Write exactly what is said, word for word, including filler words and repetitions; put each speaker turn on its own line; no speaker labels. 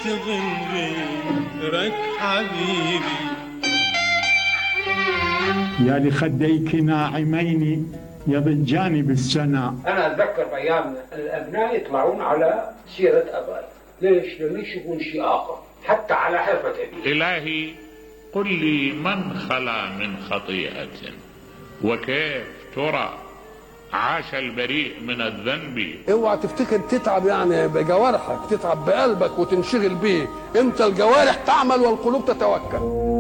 يحتضن غيرك حبيبي.
يا لخديك ناعمين يضجان بالسنا.
أنا أتذكر أيام الأبناء يطلعون على سيرة أبائي. ليش؟ لم يشوفون شيء آخر حتى على حرفة أبي.
إلهي قل لي من خلا من خطيئة وكيف ترى عاش البريء من الذنب.
اوعى تفتكر تتعب يعني بجوارحك، تتعب بقلبك وتنشغل بيه. انت الجوارح تعمل والقلوب تتوكل.